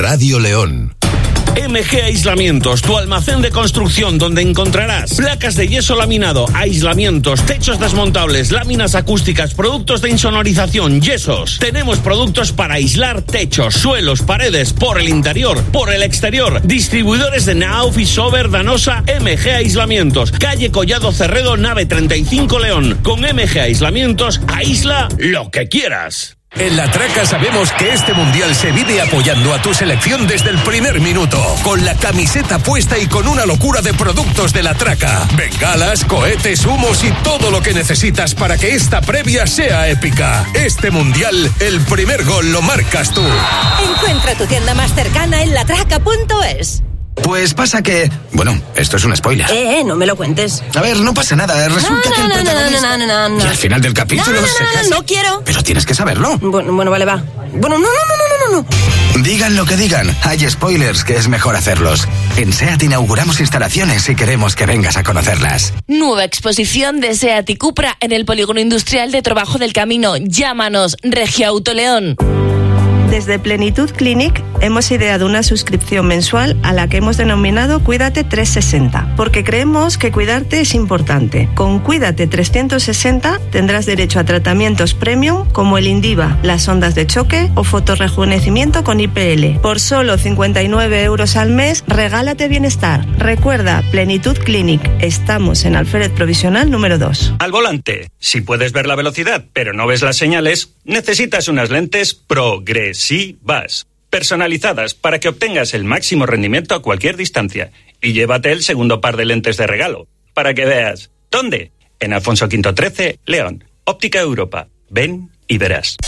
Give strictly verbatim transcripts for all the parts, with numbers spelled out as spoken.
Radio León. M G Aislamientos, tu almacén de construcción donde encontrarás placas de yeso laminado, aislamientos, techos desmontables, láminas acústicas, productos de insonorización, yesos. Tenemos productos para aislar techos, suelos, paredes, por el interior, por el exterior. Distribuidores de Nauf y Sober, Danosa, M G Aislamientos. Calle Collado Cerredo, nave treinta y cinco León. Con M G Aislamientos, aísla lo que quieras. En La Traca sabemos que este mundial se vive apoyando a tu selección desde el primer minuto, con la camiseta puesta y con una locura de productos de La Traca. Bengalas, cohetes, humos y todo lo que necesitas para que esta previa sea épica. Este mundial, el primer gol lo marcas tú. Encuentra tu tienda más cercana en latraca punto es. Pues pasa que... Bueno, esto es un spoiler. Eh, no me lo cuentes. A ver, no pasa nada. Resulta no, que el no, protagonista... No, no, no, no, no. Y al final del capítulo no, no, se no, casa... no, no quiero. Pero tienes que saberlo. Bueno, bueno, vale, va. Bueno, no, no, no, no, no, no. Digan lo que digan, hay spoilers que es mejor hacerlos. En SEAT inauguramos instalaciones y queremos que vengas a conocerlas. Nueva exposición de SEAT y Cupra en el Polígono Industrial de Trabajo del Camino. Llámanos, Regia Auto León. Desde Plenitud Clinic hemos ideado una suscripción mensual a la que hemos denominado Cuídate trescientos sesenta, porque creemos que cuidarte es importante. Con Cuídate trescientos sesenta tendrás derecho a tratamientos premium como el Indiva, las ondas de choque o fotorrejuvenecimiento con I P L. Por solo cincuenta y nueve euros al mes, regálate bienestar. Recuerda, Plenitud Clinic. Estamos en Alférez Provisional número dos. Al volante, si puedes ver la velocidad pero no ves las señales, necesitas unas lentes progresivas, personalizadas para que obtengas el máximo rendimiento a cualquier distancia. Y llévate el segundo par de lentes de regalo, para que veas. ¿Dónde? En Alfonso Quinto trece, León. Óptica Europa. Ven y verás.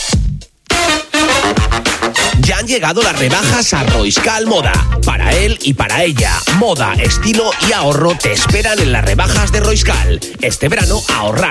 Ya han llegado las rebajas a Roiscal Moda. Para él y para ella, moda, estilo y ahorro te esperan en las rebajas de Roiscal. Este verano ahorrar